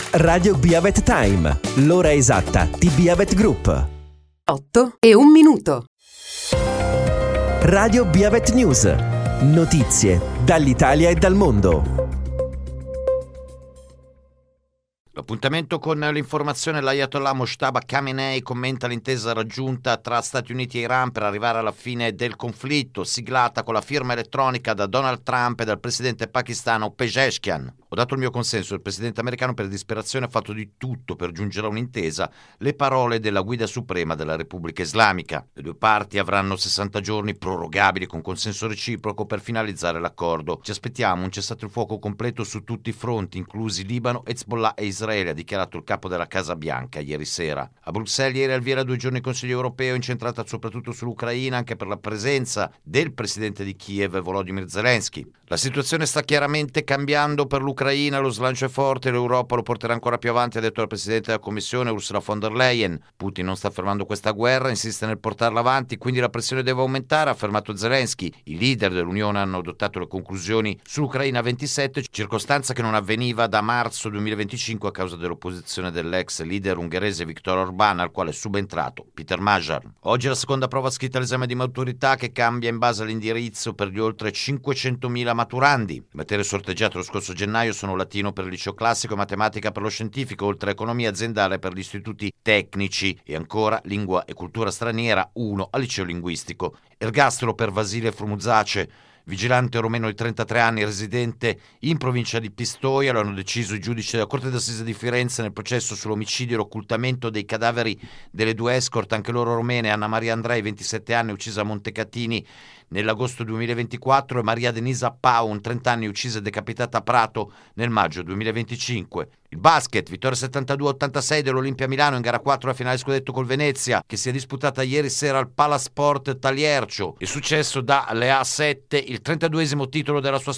Radio Biavet Time, l'ora esatta di Biavet Group. 8:01. Radio Biavet News, notizie dall'Italia e dal mondo. L'appuntamento con l'informazione. L'Ayatollah Mojtaba Khamenei commenta l'intesa raggiunta tra Stati Uniti e Iran per arrivare alla fine del conflitto, siglata con la firma elettronica da Donald Trump e dal presidente pakistano Pezeshkian. Ho dato il mio consenso, il presidente americano per disperazione ha fatto di tutto per giungere a un'intesa, le parole della guida suprema della Repubblica Islamica. Le due parti avranno 60 giorni prorogabili con consenso reciproco per finalizzare l'accordo. Ci aspettiamo un cessate il fuoco completo su tutti i fronti, inclusi Libano, Hezbollah e Israele, ha dichiarato il capo della Casa Bianca ieri sera. A Bruxelles ieri al via 2 giorni il Consiglio europeo, incentrata soprattutto sull'Ucraina, anche per la presenza del presidente di Kiev Volodymyr Zelensky. La situazione sta chiaramente cambiando per l'Ucraina, lo slancio è forte, l'Europa lo porterà ancora più avanti, ha detto la Presidente della Commissione Ursula von der Leyen. Putin non sta fermando questa guerra, insiste nel portarla avanti, quindi la pressione deve aumentare, ha affermato Zelensky. I leader dell'Unione hanno adottato le conclusioni sull'Ucraina 27, circostanza che non avveniva da marzo 2025 a causa dell'opposizione dell'ex leader ungherese Viktor Orbán, al quale è subentrato Peter Magyar. Oggi è la seconda prova scritta all'esame di maturità che cambia in base all'indirizzo per gli oltre 500.000 maturandi. Le materie sorteggiate lo scorso gennaio sono latino per il liceo classico e matematica per lo scientifico, oltre a economia aziendale per gli istituti tecnici e ancora lingua e cultura straniera 1 al liceo linguistico. Ergastolo per Vasile Frumuzace, vigilante romeno di 33 anni, residente in provincia di Pistoia. Lo hanno deciso i giudici della Corte d'Assise di Firenze nel processo sull'omicidio e l'occultamento dei cadaveri delle due escort, anche loro romene, Anna Maria Andrei, 27 anni, uccisa a Montecatini nell'agosto 2024, e Maria Denisa Paun, 30 anni, uccisa e decapitata a Prato nel maggio 2025. Il basket, vittoria 72-86 dell'Olimpia Milano in gara 4 alla finale scudetto col Venezia, che si è disputata ieri sera al Palasport Taliercio. È successo dalle A7 il 32esimo titolo della sua